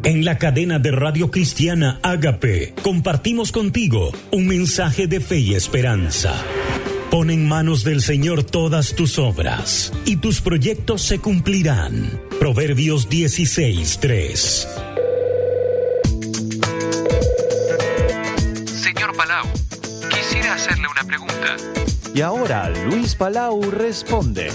En la cadena de Radio Cristiana Ágape, compartimos contigo un mensaje de fe y esperanza. Pon en manos del Señor todas tus obras, y tus proyectos se cumplirán. Proverbios 16:3. Señor Palau, quisiera hacerle una pregunta. Y ahora Luis Palau responde.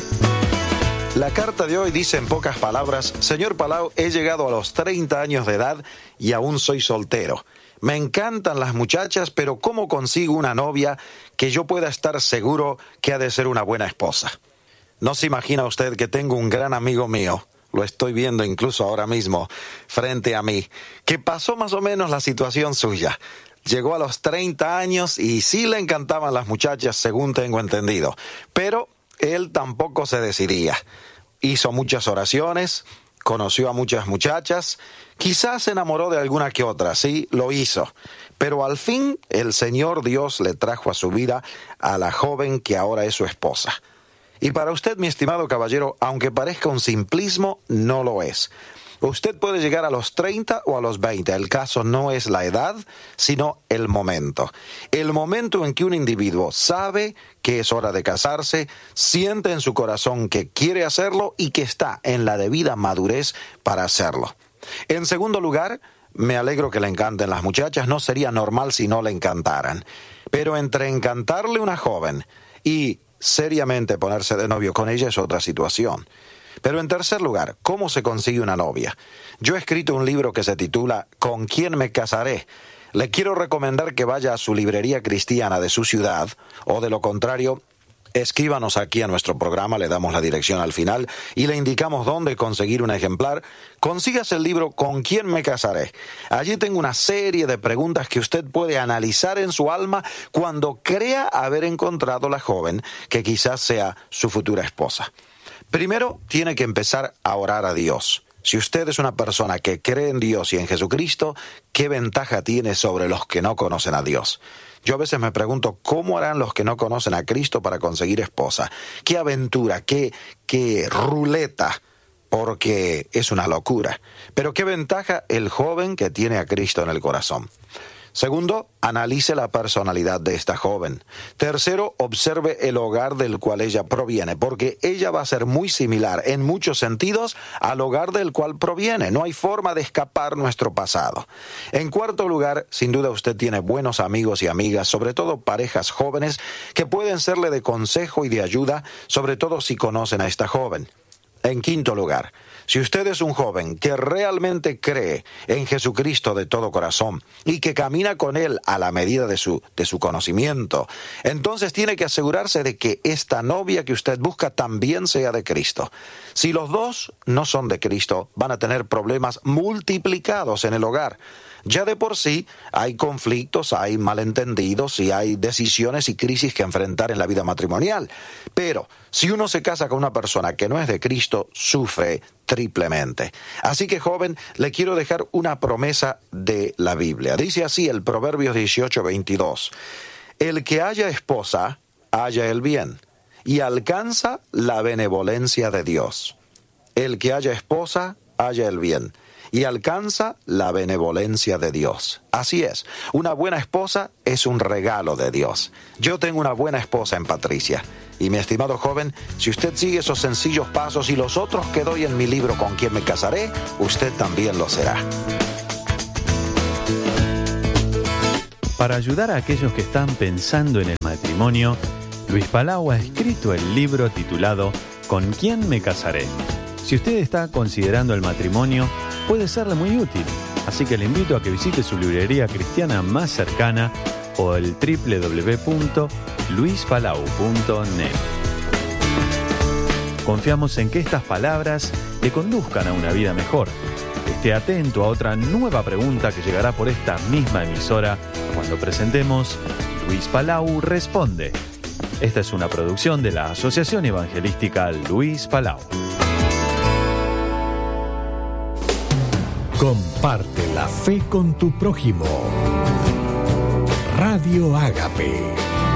La carta de hoy dice en pocas palabras: Señor Palau, he llegado a los 30 años de edad y aún soy soltero. Me encantan las muchachas, pero ¿cómo consigo una novia que yo pueda estar seguro que ha de ser una buena esposa? No se imagina usted que tengo un gran amigo mío, lo estoy viendo incluso ahora mismo frente a mí, que pasó más o menos la situación suya. Llegó a los 30 años y sí le encantaban las muchachas, según tengo entendido, pero él tampoco se decidía. Hizo muchas oraciones, conoció a muchas muchachas, quizás se enamoró de alguna que otra, sí, lo hizo. Pero al fin el Señor Dios le trajo a su vida a la joven que ahora es su esposa. Y para usted, mi estimado caballero, aunque parezca un simplismo, no lo es. Usted puede llegar a los 30 o a los 20. El caso no es la edad, sino el momento. El momento en que un individuo sabe que es hora de casarse, siente en su corazón que quiere hacerlo y que está en la debida madurez para hacerlo. En segundo lugar, me alegro que le encanten las muchachas. No sería normal si no le encantaran. Pero entre encantarle una joven y seriamente ponerse de novio con ella es otra situación. Pero en tercer lugar, ¿cómo se consigue una novia? Yo he escrito un libro que se titula ¿Con quién me casaré? Le quiero recomendar que vaya a su librería cristiana de su ciudad, o de lo contrario, escríbanos aquí a nuestro programa, le damos la dirección al final y le indicamos dónde conseguir un ejemplar. Consígase el libro ¿Con quién me casaré? Allí tengo una serie de preguntas que usted puede analizar en su alma cuando crea haber encontrado la joven que quizás sea su futura esposa. Primero, tiene que empezar a orar a Dios. Si usted es una persona que cree en Dios y en Jesucristo, ¿qué ventaja tiene sobre los que no conocen a Dios? Yo a veces me pregunto, ¿cómo harán los que no conocen a Cristo para conseguir esposa? ¿Qué aventura, qué ruleta? Porque es una locura. Pero ¿qué ventaja el joven que tiene a Cristo en el corazón? Segundo, analice la personalidad de esta joven. Tercero, observe el hogar del cual ella proviene, porque ella va a ser muy similar en muchos sentidos al hogar del cual proviene. No hay forma de escapar nuestro pasado. En cuarto lugar, sin duda usted tiene buenos amigos y amigas, sobre todo parejas jóvenes, que pueden serle de consejo y de ayuda, sobre todo si conocen a esta joven. En quinto lugar, si usted es un joven que realmente cree en Jesucristo de todo corazón y que camina con Él a la medida de su conocimiento, entonces tiene que asegurarse de que esta novia que usted busca también sea de Cristo. Si los dos no son de Cristo, van a tener problemas multiplicados en el hogar. Ya de por sí hay conflictos, hay malentendidos y hay decisiones y crisis que enfrentar en la vida matrimonial. Pero si uno se casa con una persona que no es de Cristo, sufre triplemente. Así que, joven, le quiero dejar una promesa de la Biblia. Dice así el Proverbios 18:22. El que haya esposa, halla el bien y alcanza la benevolencia de Dios. El que haya esposa, halla el bien y alcanza la benevolencia de Dios. Así es, una buena esposa es un regalo de Dios. Yo tengo una buena esposa en Patricia. Y mi estimado joven, si usted sigue esos sencillos pasos y los otros que doy en mi libro ¿Con quién me casaré?, usted también lo será. Para ayudar a aquellos que están pensando en el matrimonio, Luis Palau ha escrito el libro titulado ¿Con quién me casaré? Si usted está considerando el matrimonio, puede serle muy útil, así que le invito a que visite su librería cristiana más cercana o el www.luispalau.net. Confiamos en que estas palabras le conduzcan a una vida mejor. Esté atento a otra nueva pregunta que llegará por esta misma emisora cuando presentemos Luis Palau Responde. Esta es una producción de la Asociación Evangelística Luis Palau. Comparte la fe con tu prójimo. Radio Ágape.